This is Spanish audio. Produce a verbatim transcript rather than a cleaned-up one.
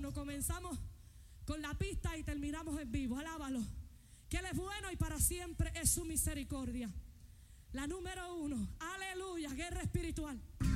bueno, comenzamos con la pista y terminamos en vivo. Alábalo, que Él es bueno y para siempre es su misericordia. La número uno, aleluya, guerra espiritual.